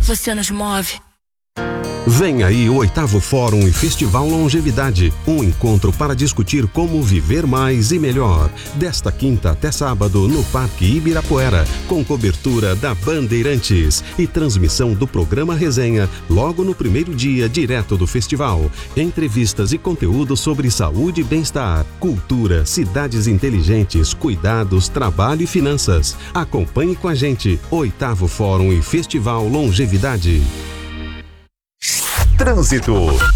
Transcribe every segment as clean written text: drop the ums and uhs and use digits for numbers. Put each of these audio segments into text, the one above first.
você nos move. Vem aí o 8º Fórum e Festival Longevidade, um encontro para discutir como viver mais e melhor. Desta quinta até sábado no Parque Ibirapuera, com cobertura da Bandeirantes e transmissão do programa Resenha logo no primeiro dia direto do festival. Entrevistas e conteúdo sobre saúde e bem-estar, cultura, cidades inteligentes, cuidados, trabalho e finanças. Acompanhe com a gente 8º Fórum e Festival Longevidade. Trânsito.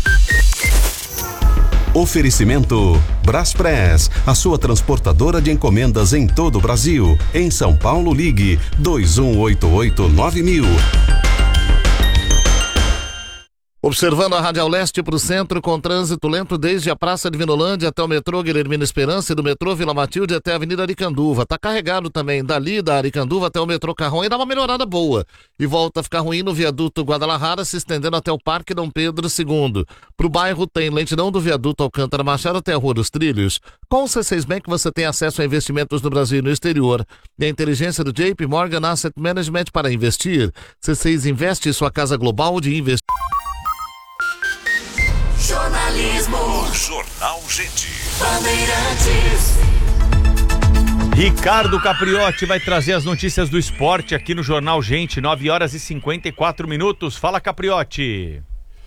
Oferecimento Braspress, a sua transportadora de encomendas em todo o Brasil. Em São Paulo, ligue 2188-9000. Observando a Radial Leste para o centro, com trânsito lento desde a Praça de Vinolândia até o metrô Guilhermina Esperança e do metrô Vila Matilde até a Avenida Aricanduva. Tá carregado também dali da Aricanduva até o metrô Carrão e dá uma melhorada boa. E volta a ficar ruim no viaduto Guadalajara, se estendendo até o Parque Dom Pedro II. Pro bairro tem lentidão do viaduto Alcântara Machado até a Rua dos Trilhos. Com o C6 Bank você tem acesso a investimentos no Brasil e no exterior. E a inteligência do JP Morgan Asset Management para investir. C6 investe sua casa global de investimento. Jornalismo. Jornal Gente. Bandeirantes. Ricardo Capriotti vai trazer as notícias do esporte aqui no Jornal Gente, 9h54. Fala, Capriotti.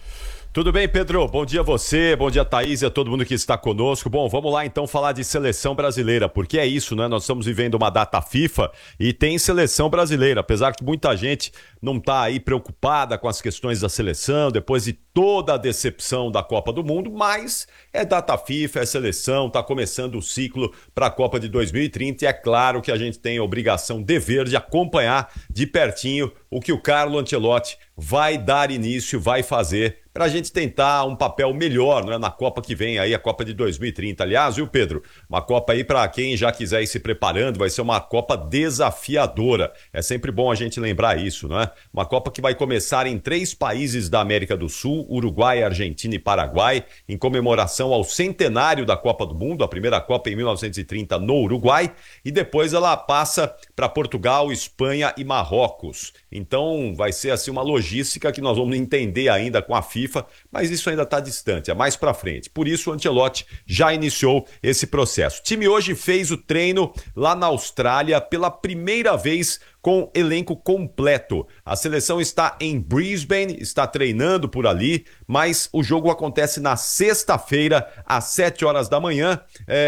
Tudo bem, Pedro? Bom dia a você, bom dia a Thaís e a todo mundo que está conosco. Bom, vamos lá então falar de seleção brasileira, porque é isso, né? Nós estamos vivendo uma data FIFA e tem seleção brasileira, apesar que muita gente não está aí preocupada com as questões da seleção, depois de toda a decepção da Copa do Mundo, mas é data FIFA, é seleção, está começando o ciclo para a Copa de 2030 e é claro que a gente tem a obrigação, dever de acompanhar de pertinho o que o Carlo Ancelotti vai dar início, vai fazer para a gente tentar um papel melhor, não é, na Copa que vem aí, a Copa de 2030. Aliás, viu, Pedro? Uma Copa aí para quem já quiser ir se preparando, vai ser uma Copa desafiadora. É sempre bom a gente lembrar isso, não é? Uma Copa que vai começar em 3 países da América do Sul, Uruguai, Argentina e Paraguai, em comemoração ao centenário da Copa do Mundo, a primeira Copa em 1930 no Uruguai, e depois ela passa para Portugal, Espanha e Marrocos. Então vai ser assim uma logística que nós vamos entender ainda com a FIFA, mas isso ainda está distante, é mais para frente. Por isso o Ancelotti já iniciou esse processo. O time hoje fez o treino lá na Austrália pela primeira vez com elenco completo. A seleção está em Brisbane, está treinando por ali, mas o jogo acontece na sexta-feira, às 7 horas da manhã,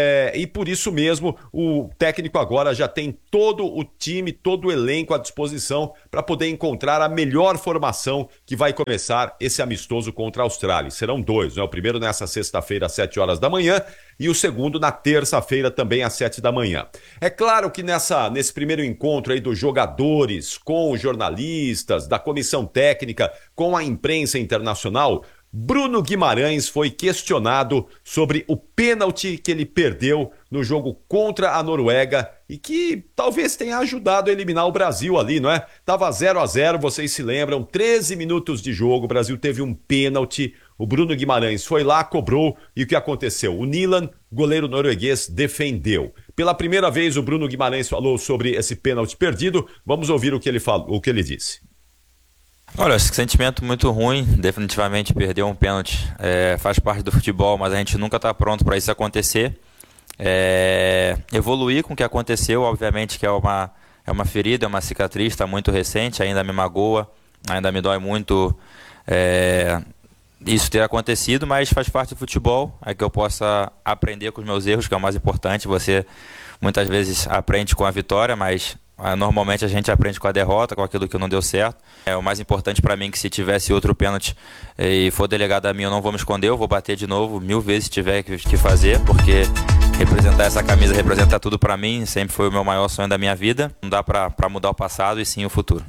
e por isso mesmo o técnico agora já tem todo o time, todo o elenco à disposição para poder encontrar a melhor formação que vai começar esse amistoso contra a Austrália. Serão 2, né? O primeiro nessa sexta-feira, às 7 horas da manhã, e o segundo na terça-feira, também às 7 da manhã. É claro que nesse primeiro encontro aí dos jogadores, com os jornalistas, da comissão técnica, com a imprensa internacional, Bruno Guimarães foi questionado sobre o pênalti que ele perdeu no jogo contra a Noruega e que talvez tenha ajudado a eliminar o Brasil ali, não é? Tava 0-0, vocês se lembram, 13 minutos de jogo, o Brasil teve um pênalti, o Bruno Guimarães foi lá, cobrou e o que aconteceu? O Nilan, goleiro norueguês, defendeu. Pela primeira vez o Bruno Guimarães falou sobre esse pênalti perdido, vamos ouvir o que ele falou, o que ele disse. Olha, esse sentimento muito ruim, definitivamente perder um pênalti faz parte do futebol, mas a gente nunca está pronto para isso acontecer. Evoluir com o que aconteceu, obviamente que é uma ferida, é uma cicatriz, está muito recente, ainda me magoa, ainda me dói muito isso ter acontecido, mas faz parte do futebol, é que eu possa aprender com os meus erros, que é o mais importante. Você muitas vezes aprende com a vitória, mas normalmente a gente aprende com a derrota, com aquilo que não deu certo. O mais importante para mim é que se tivesse outro pênalti e for delegado a mim, eu não vou me esconder, eu vou bater de novo 1000 vezes se tiver que fazer, porque representar essa camisa representa tudo para mim, sempre foi o meu maior sonho da minha vida. Não dá para mudar o passado e sim o futuro.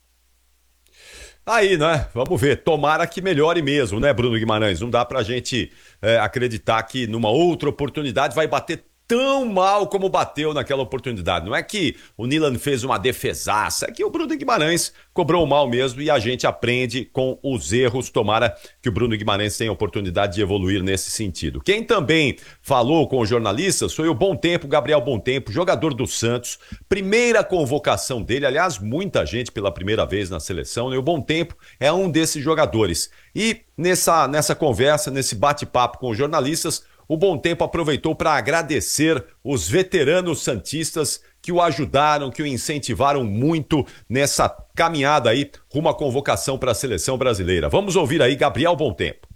Aí, né? Vamos ver. Tomara que melhore mesmo, né, Bruno Guimarães? Não dá pra gente acreditar que numa outra oportunidade vai bater tão mal como bateu naquela oportunidade. Não é que o Nilan fez uma defesaça, é que o Bruno Guimarães cobrou mal mesmo e a gente aprende com os erros. Tomara que o Bruno Guimarães tenha a oportunidade de evoluir nesse sentido. Quem também falou com os jornalistas foi o Bom Tempo, Gabriel Bom Tempo, jogador do Santos, primeira convocação dele, aliás, muita gente pela primeira vez na seleção, né? O Bom Tempo é um desses jogadores. E nessa conversa, nesse bate-papo com os jornalistas, o Bom Tempo aproveitou para agradecer os veteranos santistas que o ajudaram, que o incentivaram muito nessa caminhada aí rumo à convocação para a seleção brasileira. Vamos ouvir aí Gabriel Bom Tempo.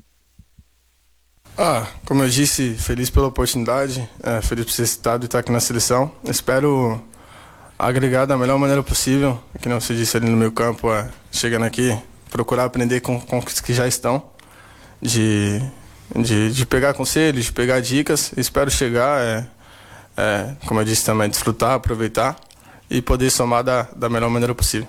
Como eu disse, feliz pela oportunidade, feliz por ser citado e estar aqui na seleção. Espero agregar da melhor maneira possível, que não se disse ali no meu campo, chegando aqui, procurar aprender com os que já estão, de pegar conselhos, de pegar dicas. Espero chegar, como eu disse também, desfrutar, aproveitar e poder somar da melhor maneira possível.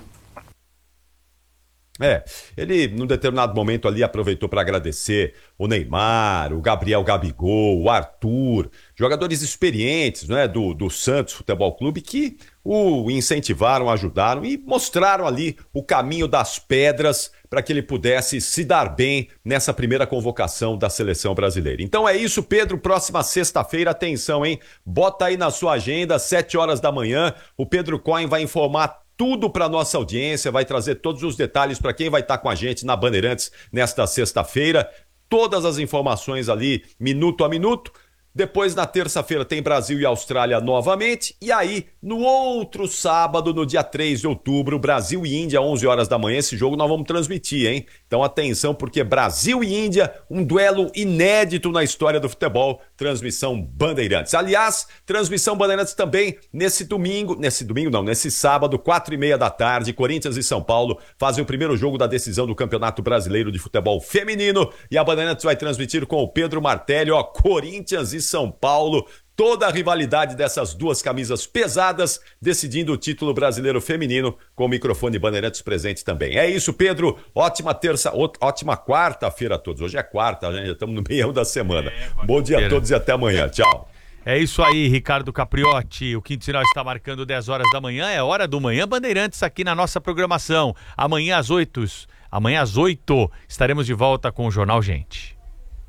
Ele, num determinado momento ali, aproveitou para agradecer o Neymar, o Gabriel Gabigol, o Arthur, jogadores experientes, né, do Santos Futebol Clube, que o incentivaram, ajudaram e mostraram ali o caminho das pedras para que ele pudesse se dar bem nessa primeira convocação da seleção brasileira. Então é isso, Pedro. Próxima sexta-feira, atenção, hein? Bota aí na sua agenda, 7 horas da manhã, o Pedro Cohen vai informar tudo para nossa audiência, vai trazer todos os detalhes para quem vai estar com a gente na Bandeirantes nesta sexta-feira. Todas as informações ali, minuto a minuto. Depois, na terça-feira, tem Brasil e Austrália novamente. E aí, no outro sábado, no dia 3 de outubro, Brasil e Índia, 11 horas da manhã. Esse jogo nós vamos transmitir, hein? Então, atenção, porque Brasil e Índia, um duelo inédito na história do futebol. Transmissão Bandeirantes. Aliás, transmissão Bandeirantes também nesse sábado, 4h30 da tarde. Corinthians e São Paulo fazem o primeiro jogo da decisão do Campeonato Brasileiro de Futebol Feminino. E a Bandeirantes vai transmitir com o Pedro Martelli, Corinthians e São Paulo, toda a rivalidade dessas duas camisas pesadas, decidindo o título brasileiro feminino, com o microfone Bandeirantes presente também. É isso, Pedro. Ótima quarta-feira a todos. Hoje é quarta, já estamos no meio da semana. Bom dia a todos e até amanhã. Tchau. É isso aí, Ricardo Capriotti. O quinto sinal está marcando 10 horas da manhã. É hora do Manhã Bandeirantes aqui na nossa programação. Amanhã às 8 estaremos de volta com o Jornal Gente.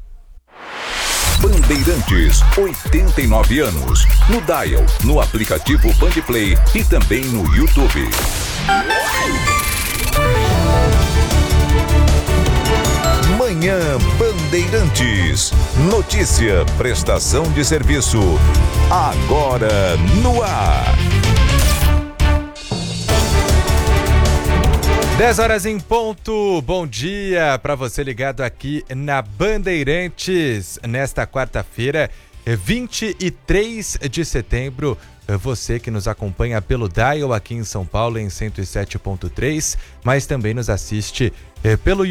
Bandeirantes, 89 anos. No Dial, no aplicativo Bandplay e também no YouTube. Manhã Bandeirantes. Notícia, prestação de serviço. Agora no ar. 10 horas em ponto, bom dia para você ligado aqui na Bandeirantes, nesta quarta-feira, 23 de setembro, você que nos acompanha pelo Dial aqui em São Paulo em 107.3, mas também nos assiste pelo